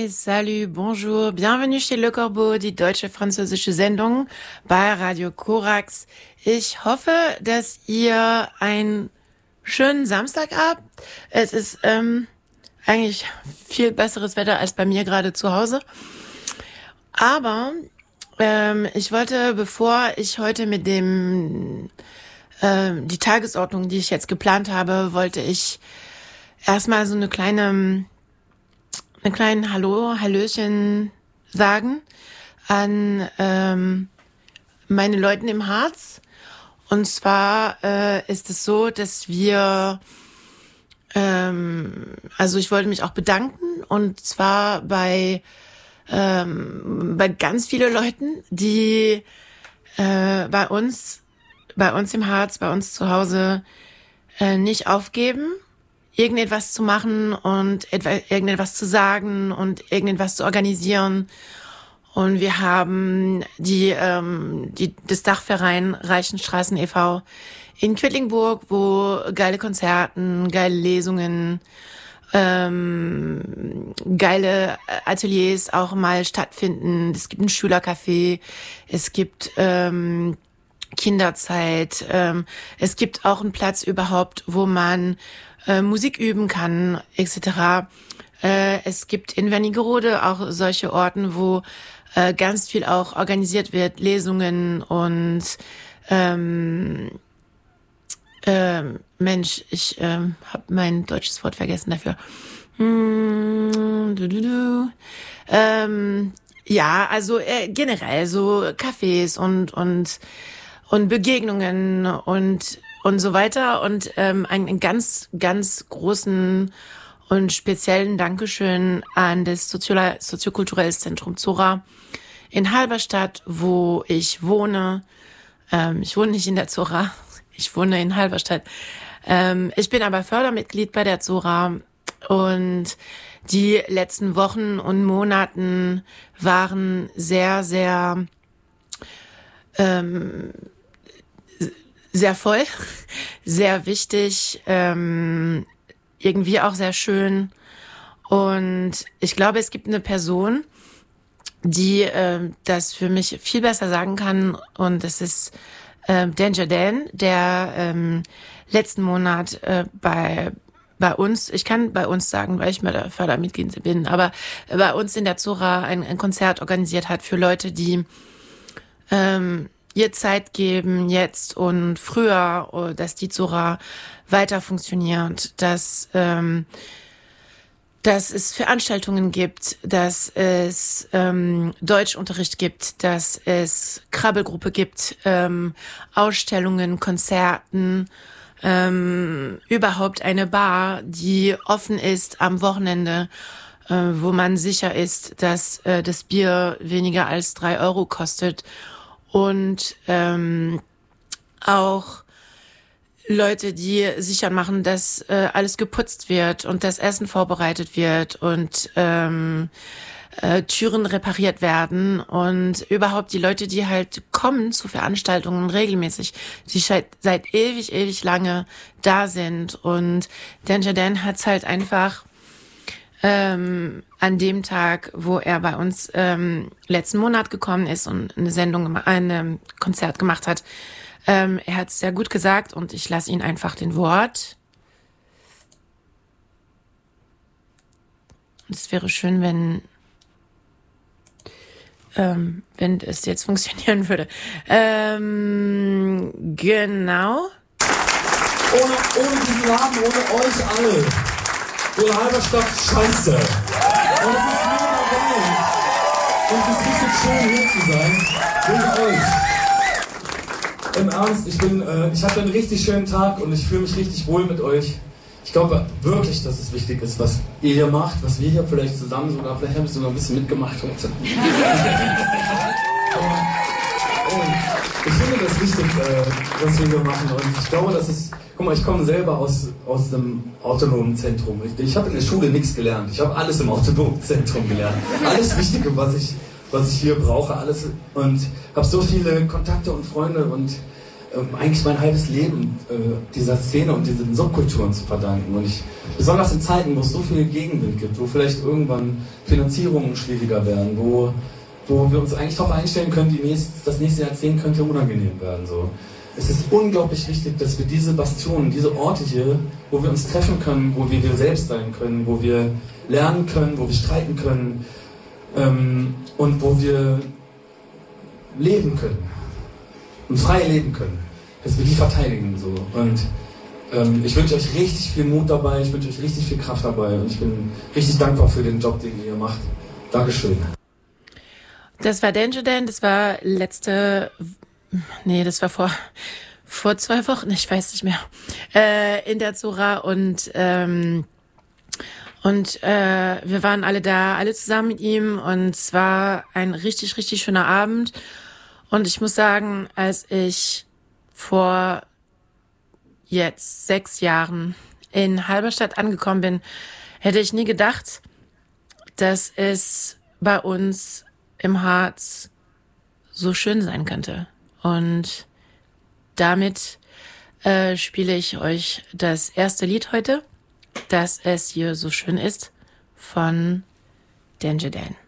Hi, salut, bonjour, bienvenue chez Le Corbeau, die deutsche-französische Sendung bei Radio Korax. Ich hoffe, dass ihr einen schönen Samstag habt. Es ist eigentlich viel besseres Wetter als bei mir gerade zu Hause. Aber ich wollte, bevor ich heute mit dem die Tagesordnung, die ich jetzt geplant habe, wollte ich erstmal so eine kleinen Hallöchen sagen an meine Leuten im Harz. Und zwar ist es so, dass wir, also ich wollte mich auch bedanken, und zwar bei ganz vielen Leuten, die bei uns im Harz, bei uns zu Hause nicht aufgeben, irgendetwas zu machen und irgendetwas zu sagen und irgendetwas zu organisieren. Und wir haben das Dachverein Reichenstraßen e.V. in Quedlinburg, wo geile Konzerten, geile Lesungen, geile Ateliers auch mal stattfinden. Es gibt ein Schülercafé, es gibt Kinderzeit, es gibt auch einen Platz überhaupt, wo man Musik üben kann, etc. Es gibt in Wernigerode auch solche Orten, wo ganz viel auch organisiert wird, Lesungen und Mensch, ich habe mein deutsches Wort vergessen dafür. Ja, also generell so Cafés und Begegnungen und so weiter, und einen ganz, ganz großen und speziellen Dankeschön an das Soziokulturelles Zentrum Zora in Halberstadt, wo ich wohne. Ich wohne nicht in der Zora, ich wohne in Halberstadt. Ich bin aber Fördermitglied bei der Zora, und die letzten Wochen und Monaten waren sehr, sehr sehr voll, sehr wichtig, irgendwie auch sehr schön. Und ich glaube, es gibt eine Person, die das für mich viel besser sagen kann, und das ist Danger Dan, der letzten Monat bei uns, ich kann bei uns sagen, weil ich mal der Fördermitglied bin, aber bei uns in der Zora ein Konzert organisiert hat für Leute, die ihr Zeit geben, jetzt und früher, dass die Zora weiter funktioniert, dass es Veranstaltungen gibt, dass es Deutschunterricht gibt, dass es Krabbelgruppe gibt, Ausstellungen, Konzerten, überhaupt eine Bar, die offen ist am Wochenende, wo man sicher ist, dass das Bier weniger als 3 Euro kostet. Und auch Leute, die sicher machen, dass alles geputzt wird und das Essen vorbereitet wird und Türen repariert werden, und überhaupt die Leute, die halt kommen zu Veranstaltungen regelmäßig, die seit ewig lange da sind. Und Danger Dan hat's halt einfach an dem Tag, wo er bei uns letzten Monat gekommen ist und ein Konzert gemacht hat, er hat es sehr gut gesagt, und ich lasse ihn einfach den Wort. Es wäre schön, wenn es jetzt funktionieren würde. Genau. Ohne diesen Laden, ohne euch alle. Ohne Halberstadt scheiße. Und es ist mega geil. Und es ist richtig schön, hier zu sein. Wegen euch. Im Ernst, ich hatte einen richtig schönen Tag und ich fühle mich richtig wohl mit euch. Ich glaube wirklich, dass es wichtig ist, was ihr hier macht, was wir hier vielleicht zusammen sogar, vielleicht habe ich sogar ein bisschen mitgemacht heute. Ich finde das wichtig, was wir hier machen, und ich glaube, dass es, guck mal, ich komme selber aus dem autonomen Zentrum. Ich habe in der Schule nichts gelernt, ich habe alles im autonomen Zentrum gelernt. Alles Wichtige, was ich hier brauche, alles, und habe so viele Kontakte und Freunde und eigentlich mein halbes Leben dieser Szene und diesen Subkulturen zu verdanken. Und besonders in Zeiten, wo es so viel Gegenwind gibt, wo vielleicht irgendwann Finanzierungen schwieriger werden, wo wir uns eigentlich darauf einstellen können, das nächste Jahrzehnt könnte unangenehm werden. So. Es ist unglaublich wichtig, dass wir diese Bastionen, diese Orte hier, wo wir uns treffen können, wo wir selbst sein können, wo wir lernen können, wo wir streiten können und wo wir leben können und frei leben können, dass wir die verteidigen. So. Und ich wünsche euch richtig viel Mut dabei, ich wünsche euch richtig viel Kraft dabei und ich bin richtig dankbar für den Job, den ihr hier macht. Dankeschön. Das war Danger Dan, das war das war vor 2 Wochen, ich weiß nicht mehr, in der Zora und wir waren alle da, alle zusammen mit ihm und es war ein richtig, richtig schöner Abend und ich muss sagen, als ich vor jetzt 6 Jahren in Halberstadt angekommen bin, hätte ich nie gedacht, dass es bei uns im Harz so schön sein könnte. Und damit spiele ich euch das erste Lied heute, dass es hier so schön ist, von Danger Dan.